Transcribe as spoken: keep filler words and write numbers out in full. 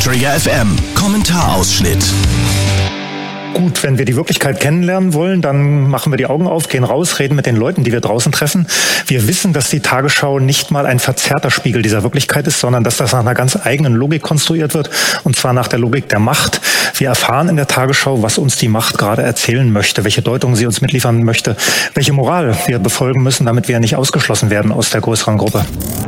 Trigger F M Kommentarausschnitt. Gut, wenn wir die Wirklichkeit kennenlernen wollen, dann machen wir die Augen auf, gehen raus, reden mit den Leuten, die wir draußen treffen. Wir wissen, dass die Tagesschau nicht mal ein verzerrter Spiegel dieser Wirklichkeit ist, sondern dass das nach einer ganz eigenen Logik konstruiert wird, und zwar nach der Logik der Macht. Wir erfahren in der Tagesschau, was uns die Macht gerade erzählen möchte, welche Deutung sie uns mitliefern möchte, welche Moral wir befolgen müssen, damit wir nicht ausgeschlossen werden aus der größeren Gruppe.